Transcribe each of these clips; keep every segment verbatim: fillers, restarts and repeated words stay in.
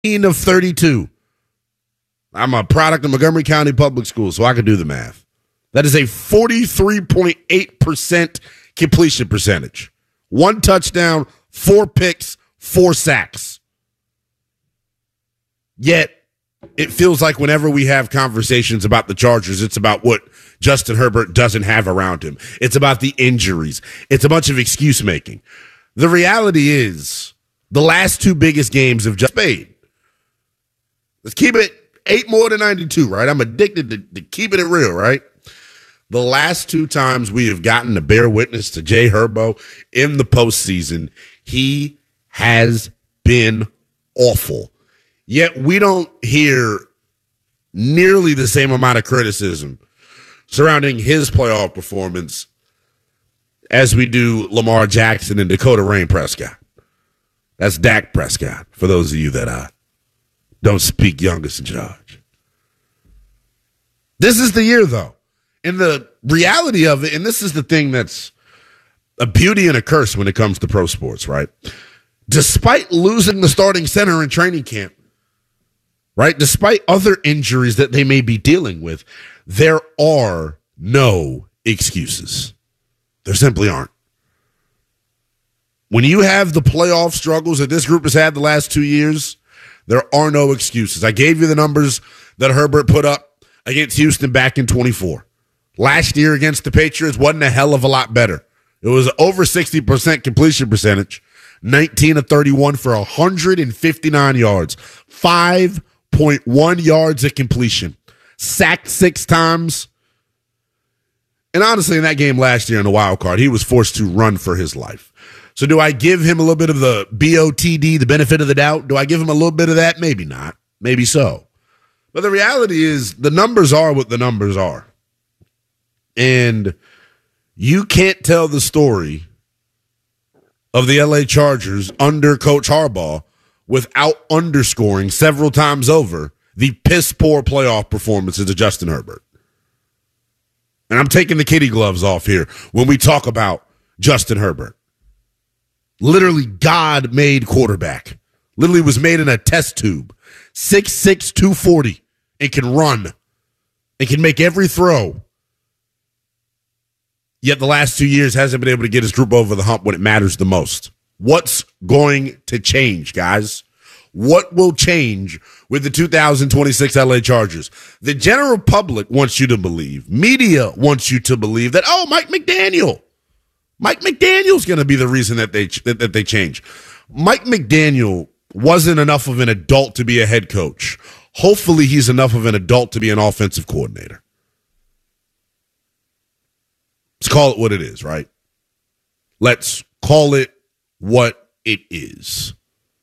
of thirty-two. I'm a product of Montgomery County Public Schools, so I can do the math. That is a forty-three point eight percent completion percentage. One touchdown, four picks, four sacks. Yet, it feels like whenever we have conversations about the Chargers, it's about what Justin Herbert doesn't have around him. It's about the injuries. It's a bunch of excuse making. The reality is, the last two biggest games have just paid. Let's keep it eight more than ninety-two, right? I'm addicted to, to keeping it real, right? The last two times we have gotten to bear witness to Jay Herbo in the postseason, he has been awful. Yet we don't hear nearly the same amount of criticism surrounding his playoff performance as we do Lamar Jackson and Dakota Rain Prescott. That's Dak Prescott, for those of you that uh, don't speak youngest in charge. This is the year, though. And the reality of it, and this is the thing that's a beauty and a curse when it comes to pro sports, right? Despite losing the starting center in training camp, right? Despite other injuries that they may be dealing with, there are no excuses. There simply aren't. When you have the playoff struggles that this group has had the last two years, there are no excuses. I gave you the numbers that Herbert put up against Houston back in twenty-four. Last year against the Patriots wasn't a hell of a lot better. It was over sixty percent completion percentage, nineteen of thirty-one for one hundred fifty-nine yards, five point one yards of completion, sacked six times. And honestly, in that game last year in the wild card, he was forced to run for his life. So do I give him a little bit of the B O T D, the benefit of the doubt? Do I give him a little bit of that? Maybe not. Maybe so. But the reality is the numbers are what the numbers are. And you can't tell the story of the L A Chargers under Coach Harbaugh without underscoring several times over the piss-poor playoff performances of Justin Herbert. And I'm taking the kitty gloves off here when we talk about Justin Herbert. Literally God-made quarterback. Literally was made in a test tube. six six, two forty, and can run. And can make every throw. Yet the last two years hasn't been able to get his group over the hump when it matters the most. What's going to change, guys? What will change with the two thousand twenty-six L A Chargers? The general public wants you to believe. Media wants you to believe that, oh, Mike McDaniel. Mike McDaniel's going to be the reason that they that, that they change. Mike McDaniel wasn't enough of an adult to be a head coach. Hopefully he's enough of an adult to be an offensive coordinator. Let's call it what it is, right? Let's call it what it is.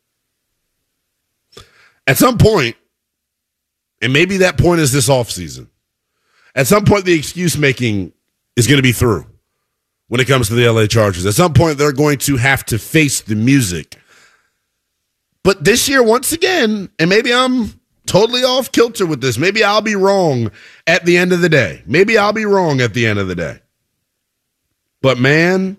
At some point, and maybe that point is this offseason, at some point the excuse-making is going to be through when it comes to the L A Chargers. At some point, they're going to have to face the music. But this year, once again, and maybe I'm totally off kilter with this. Maybe I'll be wrong at the end of the day. Maybe I'll be wrong at the end of the day. But, man,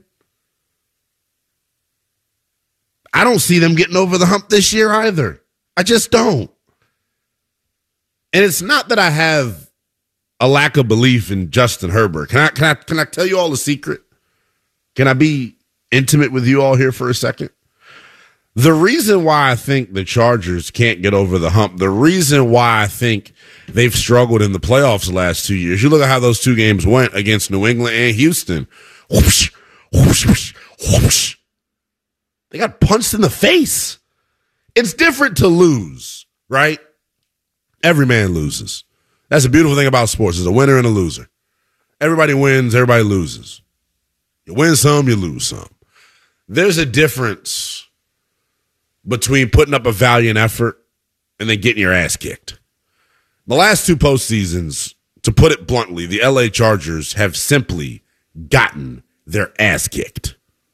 I don't see them getting over the hump this year either. I just don't. And it's not that I have a lack of belief in Justin Herbert. Can I, can I, can I tell you all a secret? Can I be intimate with you all here for a second? The reason why I think the Chargers can't get over the hump, the reason why I think they've struggled in the playoffs the last two years, you look at how those two games went against New England and Houston. Whoosh, whoosh, whoosh, whoosh. They got punched in the face. It's different to lose, right? Every man loses. That's the beautiful thing about sports. There's a winner and a loser. Everybody wins, everybody loses. You win some, you lose some. There's a difference between putting up a valiant effort and then getting your ass kicked. The last two postseasons, to put it bluntly, the L A Chargers have simply gotten their ass kicked.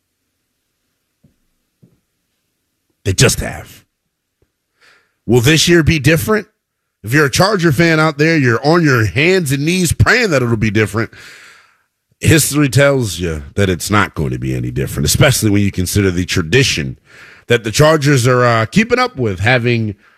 They just have. Will this year be different? If you're a Charger fan out there, you're on your hands and knees praying that it'll be different. History tells you that it's not going to be any different, especially when you consider the tradition that the Chargers are uh, keeping up with, having